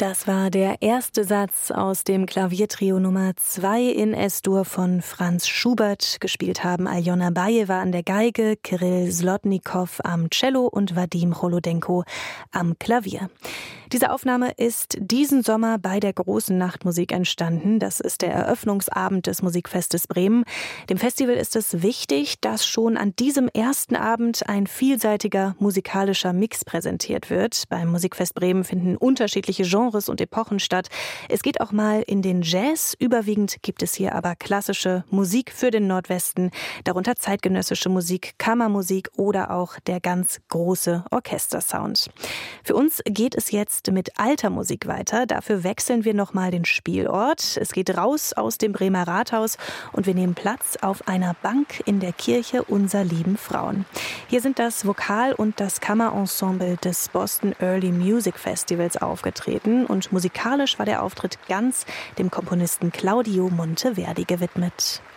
Das war der erste Satz aus dem Klaviertrio Nummer 2 in S-Dur von Franz Schubert. Gespielt haben Aljona Bajeva an der Geige, Kirill Slotnikow am Cello und Wadim Cholodenko am Klavier. Diese Aufnahme ist diesen Sommer bei der Großen Nachtmusik entstanden. Das ist der Eröffnungsabend des Musikfestes Bremen. Dem Festival ist es wichtig, dass schon an diesem ersten Abend ein vielseitiger musikalischer Mix präsentiert wird. Beim Musikfest Bremen finden unterschiedliche Genres und Epochen statt. Es geht auch mal in den Jazz. Überwiegend gibt es hier aber klassische Musik für den Nordwesten, darunter zeitgenössische Musik, Kammermusik oder auch der ganz große Orchestersound. Für uns geht es jetzt mit alter Musik weiter. Dafür wechseln wir nochmal den Spielort. Es geht raus aus dem Bremer Rathaus und wir nehmen Platz auf einer Bank in der Kirche Unser lieben Frauen. Hier sind das Vokal- und das Kammerensemble des Boston Early Music Festivals aufgetreten und musikalisch war der Auftritt ganz dem Komponisten Claudio Monteverdi gewidmet.